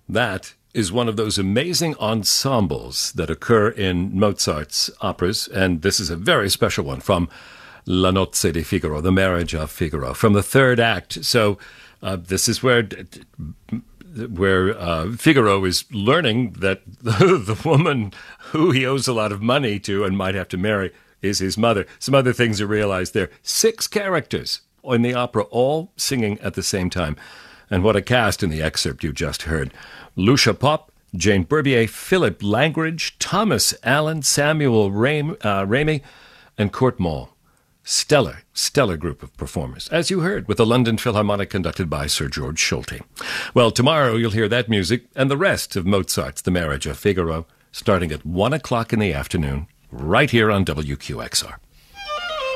That is one of those amazing ensembles that occur in Mozart's operas, and this is a very special one from La Nozze di Figaro, The Marriage of Figaro, from the third act. So this is where Figaro is learning that the woman who he owes a lot of money to and might have to marry is his mother. Some other things are realized there. 6 characters in the opera, all singing at the same time. And what a cast in the excerpt you just heard. Lucia Popp, Jane Berbier, Philip Langridge, Thomas Allen, Samuel Ramey, and Kurt Moll. Stellar group of performers, as you heard, with the London Philharmonic conducted by Sir George Solti. Well, tomorrow you'll hear that music and the rest of Mozart's The Marriage of Figaro, starting at 1 o'clock in the afternoon, right here on WQXR.